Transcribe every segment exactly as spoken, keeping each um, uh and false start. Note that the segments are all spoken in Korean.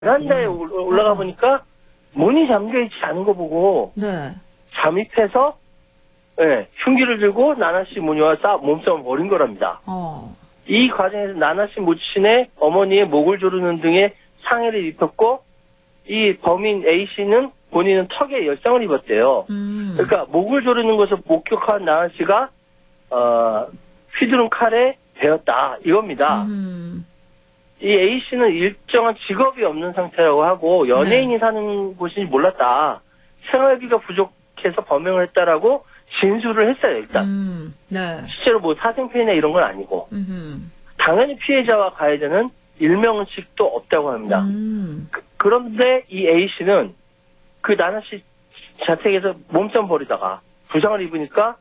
베란다에 올- 올라가 보니까 문이 잠겨있지 않은 거 보고 네. 잠입해서 예, 흉기를 들고 나나씨 모녀와 싸 몸싸움을 벌인 거랍니다. 어. 이 과정에서 나나씨 모친의 어머니의 목을 조르는 등의 상해를 입혔고 이 범인 A씨는 본인은 턱에 열상을 입었대요. 음. 그러니까 목을 조르는 것을 목격한 나나씨가 어, 휘두른 칼에 베었다 이겁니다. 음. 이 A씨는 일정한 직업이 없는 상태라고 하고 연예인이 네. 사는 곳인지 몰랐다. 생활비가 부족해서 범행을 했다라고 진술을 했어요, 일단. 음. 네. 실제로 뭐 사생팬이나 이런 건 아니고. 음. 당연히 피해자와 가해자는 일명식도 없다고 합니다. 음. 그, 그런데 이 A씨는 그 나나씨 자택에서 몸싸움 벌이다가 부상을 입으니까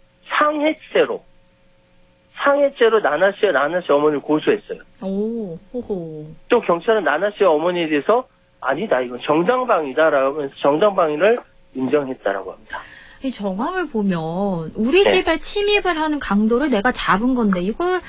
상해죄로 상해죄로 나나씨와 나나씨 어머니를 고소했어요. 오, 호호. 또 경찰은 나나씨 어머니에 대해서 아니다 이건 정당방위다라고 하면서 정당방위를 인정했다라고 합니다. 이 정황을 보면 우리 네. 집에 침입을 하는 강도를 내가 잡은 건데 이걸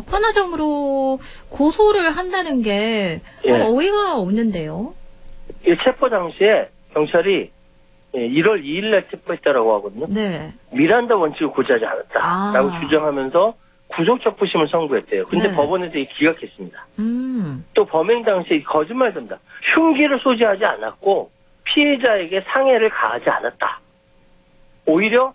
적반하장으로 고소를 한다는 게 예. 어, 어이가 없는데요. 이 체포 당시에 경찰이 일월 이일날 체포했다라고 하거든요. 네. 미란다 원칙을 고지하지 않았다라고 아. 주장하면서 구속적부심을 선고했대요. 근데 네. 법원에서 이 기각했습니다. 음. 또 범행 당시에 거짓말입니다. 흉기를 소지하지 않았고 피해자에게 상해를 가하지 않았다. 오히려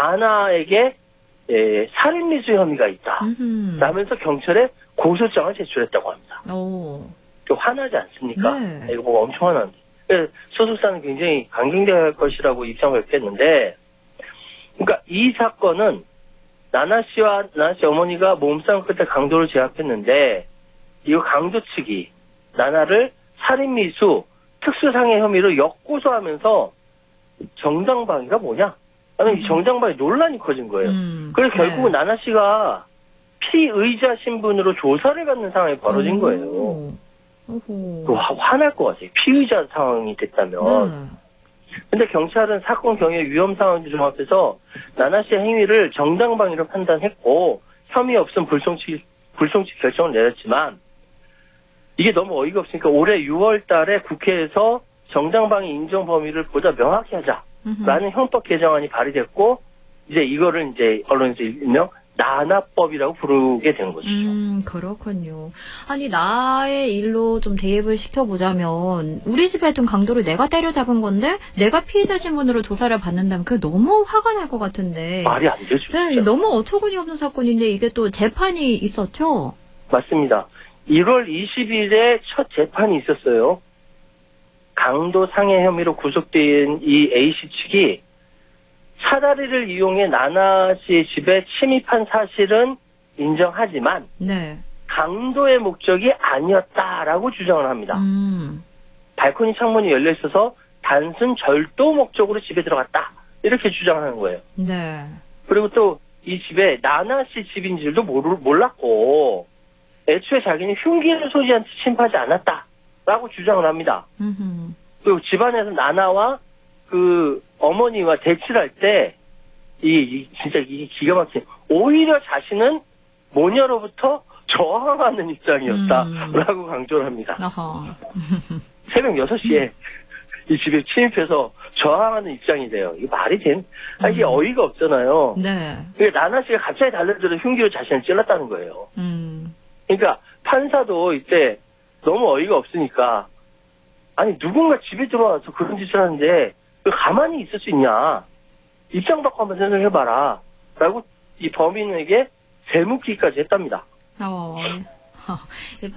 나나에게 에, 살인미수 혐의가 있다. 음흠. 라면서 경찰에 고소장을 제출했다고 합니다. 오. 좀 화나지 않습니까? 네. 이거 보고 엄청 화나는데. 그래서 소속사는 굉장히 강경대할 것이라고 입장을 밝혔는데, 그러니까 이 사건은 나나 씨와 나나 씨 어머니가 몸싸움 끝에 강도를 제압했는데, 이거 강도 측이 나나를 살인미수 특수상해 혐의로 역고소하면서 정당방위가 뭐냐? 아니, 이 정당방위 논란이 커진 거예요. 음. 그래서 결국은 네. 나나 씨가 피의자 신분으로 조사를 받는 상황이 벌어진 오. 거예요. 오호. 그 화- 화날 것 같아요. 피의자 상황이 됐다면. 네. 근데 경찰은 사건 경위 위험 상황을 종합해서 나나 씨의 행위를 정당방위로 판단했고 혐의 없음 불송치 불송치 결정을 내렸지만 이게 너무 어이가 없으니까 올해 유월 달에 국회에서 정당방위 인정 범위를 보다 명확히 하자라는 형법 개정안이 발의됐고 이제 이거를 이제 언론에서 일명 나나법이라고 부르게 된 거죠. 음, 그렇군요. 아니, 나의 일로 좀 대입을 시켜보자면, 우리 집에 둔 강도를 내가 때려잡은 건데, 내가 피해자 신분으로 조사를 받는다면 그게 너무 화가 날 것 같은데. 말이 안 되죠. 네, 진짜. 너무 어처구니 없는 사건인데, 이게 또 재판이 있었죠? 맞습니다. 일월 이십일에 첫 재판이 있었어요. 강도 상해 혐의로 구속된 이 A씨 측이 사다리를 이용해 나나 씨의 집에 침입한 사실은 인정하지만 네. 강도의 목적이 아니었다라고 주장을 합니다. 음. 발코니 창문이 열려 있어서 단순 절도 목적으로 집에 들어갔다. 이렇게 주장하는 거예요. 네. 그리고 또 이 집에 나나 씨 집인 줄도 모르, 몰랐고 애초에 자기는 흉기를 소지한 채 침입하지 않았다라고 주장을 합니다. 음흠. 그리고 집안에서 나나와 그 어머니와 대치를 할 때 이, 이 진짜 이게 기가 막힌 오히려 자신은 모녀로부터 저항하는 입장이었다라고 음. 강조를 합니다. 어허. 새벽 여섯 시에 이 집에 침입해서 저항하는 입장이 돼요. 이게 말이 된? 아, 이게 음. 어이가 없잖아요. 네. 그러니까 나나 씨가 갑자기 달려들어 흉기로 자신을 찔렀다는 거예요. 음. 그러니까 판사도 이때 너무 어이가 없으니까 아니 누군가 집에 들어와서 그런 짓을 하는데 왜 가만히 있을 수 있냐. 입장 바꿔 한번 생각해봐라. 라고 이 범인에게 재묻기까지 했답니다. 어.